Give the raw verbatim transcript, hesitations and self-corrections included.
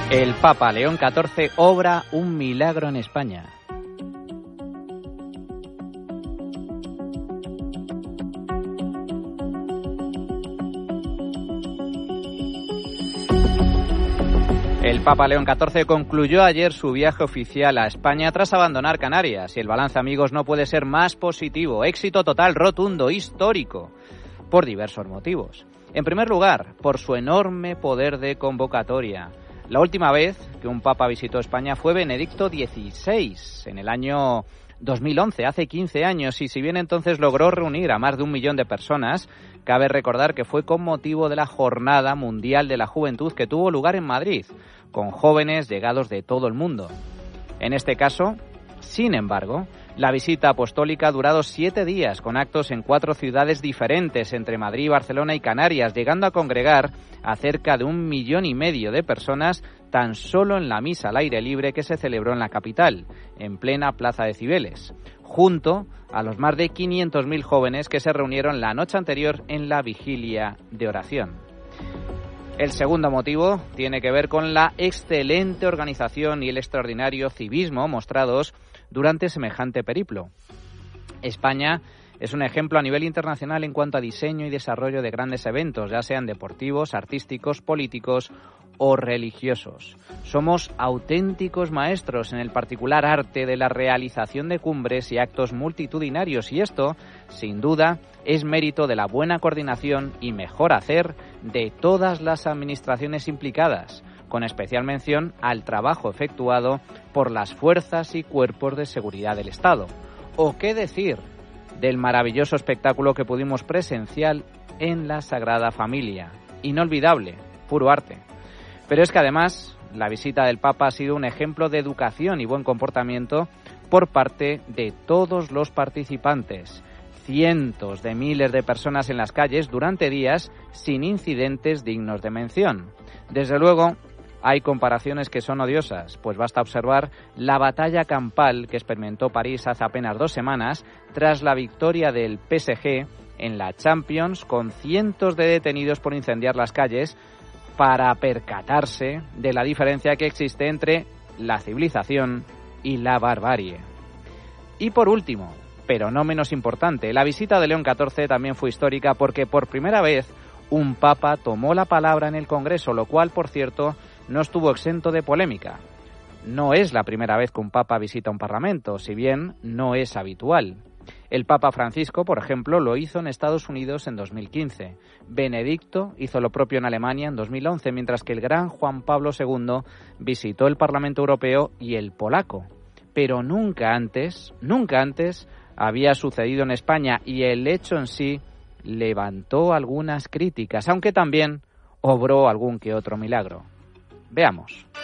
El Papa León catorce obra un milagro en España. El Papa León catorce concluyó ayer su viaje oficial a España tras abandonar Canarias y el balance, amigos, no puede ser más positivo. Éxito total, rotundo, histórico, por diversos motivos. En primer lugar, por su enorme poder de convocatoria. La última vez que un papa visitó España fue Benedicto dieciséis, en el año dos mil once, hace quince años, y si bien entonces logró reunir a más de un millón de personas, cabe recordar que fue con motivo de la Jornada Mundial de la Juventud que tuvo lugar en Madrid, con jóvenes llegados de todo el mundo. En este caso, sin embargo, la visita apostólica ha durado siete días, con actos en cuatro ciudades diferentes, entre Madrid, Barcelona y Canarias, llegando a congregar a cerca de un millón y medio de personas tan solo en la misa al aire libre que se celebró en la capital, en plena Plaza de Cibeles, junto a los más de quinientos mil jóvenes que se reunieron la noche anterior en la vigilia de oración. El segundo motivo tiene que ver con la excelente organización y el extraordinario civismo mostrados durante semejante periplo. España es un ejemplo a nivel internacional en cuanto a diseño y desarrollo de grandes eventos, ya sean deportivos, artísticos, políticos o religiosos. Somos auténticos maestros en el particular arte de la realización de cumbres y actos multitudinarios, y esto, sin duda, es mérito de la buena coordinación y mejor hacer de todas las administraciones implicadas, con especial mención al trabajo efectuado por las fuerzas y cuerpos de seguridad del Estado. ¿O qué decir del maravilloso espectáculo que pudimos presenciar en la Sagrada Familia? Inolvidable, puro arte. Pero es que además la visita del Papa ha sido un ejemplo de educación y buen comportamiento por parte de todos los participantes. Cientos de miles de personas en las calles durante días sin incidentes dignos de mención. Desde luego, hay comparaciones que son odiosas, pues basta observar la batalla campal que experimentó París hace apenas dos semanas tras la victoria del P S G en la Champions, con cientos de detenidos por incendiar las calles para percatarse de la diferencia que existe entre la civilización y la barbarie. Y por último, pero no menos importante, la visita de León catorce también fue histórica porque por primera vez un papa tomó la palabra en el Congreso, lo cual, por cierto, no estuvo exento de polémica. No es la primera vez que un papa visita un parlamento, si bien no es habitual. El Papa Francisco, por ejemplo, lo hizo en Estados Unidos en dos mil quince. Benedicto hizo lo propio en Alemania en dos mil once, mientras que el gran Juan Pablo segundo visitó el Parlamento Europeo y el polaco. Pero nunca antes, nunca antes había sucedido en España, y el hecho en sí levantó algunas críticas, aunque también obró algún que otro milagro. Veamos.